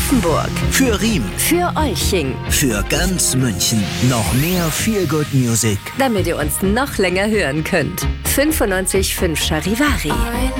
Nymphenburg, Für Riem, für Olching, für ganz München. Noch mehr Feel Good Music. damit ihr uns noch länger hören könnt. 95.5 Charivari.